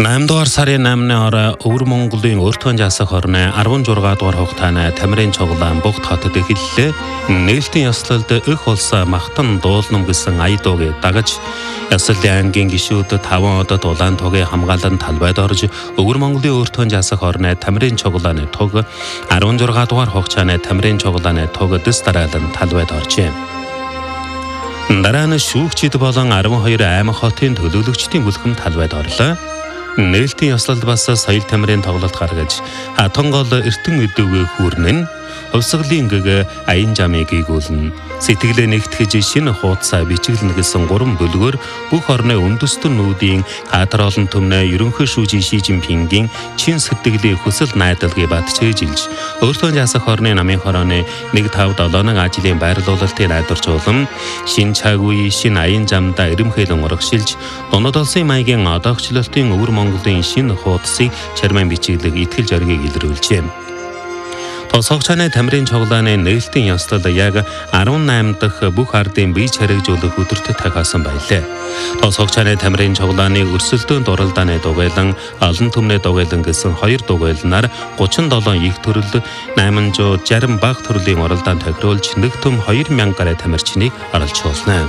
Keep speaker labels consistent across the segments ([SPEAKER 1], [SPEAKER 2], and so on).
[SPEAKER 1] 8 дугаар сарын 8-ны орой Өвөр Монголын Өртгөн жасах орны 16 дугаар хугацааны Тамирын цуглаан Бугт хотод эхэллээ. Нээлтийн ёслолд өх улсаа махтан дуулнам гэсэн ая дууг дагаж Ясалын ангийн гишүүд 5 одод улаан тугийн хамгаалан талбайд орж Өвөр Монголын Өртгөн жасах орны Тамирын цуглааны туг 16 дугаар хугацааны Тамирын цуглааны туг дэс дараалан талбайд оржээ. Дараа нь шүүгчид болон 12 аймаг хотын төлөөлөгчдийн бүлхэм талбайд орлоо. Нээлтийн ёслолд бас соёл тамирын тоглолт гаргаж Хатангол эртэн өдөөг хүүрнэн хувьсгалын гэг аян жамыг гүйгүүлнэ. Сэтгэлээ нэгтгэж шинэ хуудасаа бичиглэнэ гэсэн 3 бүлгөөр бүх орны үндэстэн нүүдийн Катар олон түмнээ ерөнхий шүүжийн Ши Жинпингийн чин сэтгэлийн хүсэл найдалгийг батчээжилж Өртгөн жасах орны намын хорооны 157 ажлын байрлуулалтын найдварч улам шин цаг үе шин аян жамда ирэмхээлэн урагшилж Дунад улсын маягийн одоогчлолтын Өвөр Монголын шинэ хуудасыг чарман бичиглэг итгэл зоригийг илрүүлжээ. Тосгогчны Тамирын цуглааны нээлтийн ёслол яг 18 дахь бүх ардын бие чарэгжүүлэх өдөртөд тахиасан байлээ. Тосгогчны Тамирын цуглааны өрсөлдөөн дуралдааны дугуйлан олон түмний дугуйлан гэсэн 2 дугуйланаар 37 их төрөл 860 бага төрлийн уралдаан тохируулж нэг төм 2000 гаруй тамирчныг оролцуулна.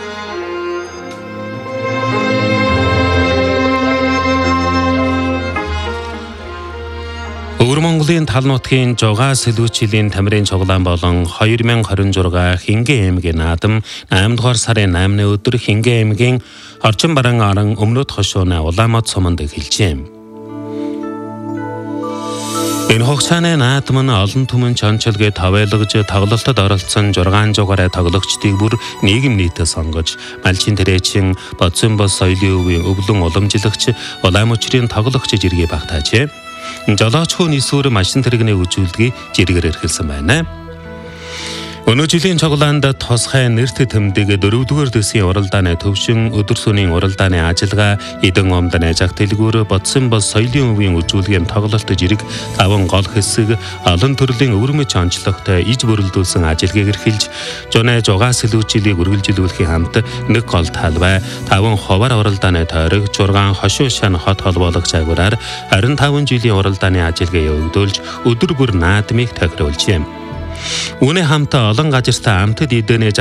[SPEAKER 1] Өвөр Монголын тал нутгийн жугаа сэлүүчлийн Тамирын цуглаан болон 2026 Хингэн аймгийн наадам 8 дугаар сарын 8-ны өдөр Хингэн аймгийн Орчин бараан аран өмнөд хошууны Улаанмод суманд эхэлжээ. Энэ хугацааны наадам нь олон түмэн чончилгээ тавайлгаж тоглолтод оролцсон 600 гаруй тоглогчдыг бүр нийгэм нийтээ сонгож малчин тэрээчин Бодсон бос соёлын өвийн өвлөн уламжлагч улаан мөчрийн тоглогч жиргээ багтаажээ. Жолооч хүн эсвэр машин тэрэгний үзүүлэлтийг жиргээр эрхэлсэн байна. Өнөө жилийн цуглаанд тосхай нэрт тэмдэг 4-р дэсийн уралдааны төвшин өдөр сүний уралдааны ажиллагаа эдэн омдны жаг дэлгүүр Бодсон бос соёлын өвийн үзүүлгийн тоглолт жирэг 5 гол хэсэг олон төрлийн өвөрмөж онцлогтой иж бүрэлдүүлсэн ажиллагааг эрхэлж жуны жугаа сэлүүчилийг үргэлжлүүлэхийн хамт нэг гол талбай 5 ховар уралдааны тойрог 6 хошуу шан хот холбоолох загвараар 25 жилийн уралдааны ажиллагаа явагдуулж өдөр бүр наадмыг тохируулжээ. Үүний хамт олон газартай амтд эдэний